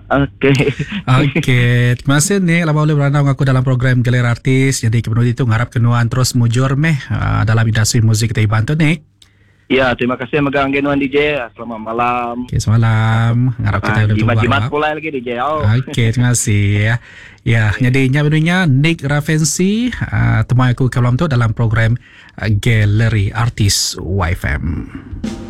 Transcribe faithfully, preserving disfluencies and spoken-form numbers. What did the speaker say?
Okey. Okey, terima kasih ni lah boleh beranau aku dalam program Galeri Artis. Jadi kemudian itu ngarap kenuan terus mujur meh uh, dalam industri muzik kita bantu ni. Ya, terima kasih megang genuan D J. Selamat malam. Okey, semalam ngarap kita Ah, udah jimat-jimat baru. pula lagi D J. Oh. Okey, terima kasih ya. Ya, jadi nyabidunya Nick Ravensi uh, temui aku ke malam tu dalam program uh, Galeri Artis Y F M.